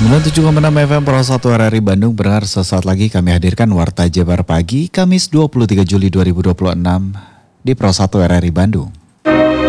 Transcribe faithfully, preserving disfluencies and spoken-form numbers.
sembilan puluh tujuh koma enam F M Pro satu R R I Bandung. Benar, sesaat lagi kami hadirkan Warta Jabar Pagi Kamis dua puluh tiga Juli dua ribu dua puluh enam di Pro satu R R I Bandung.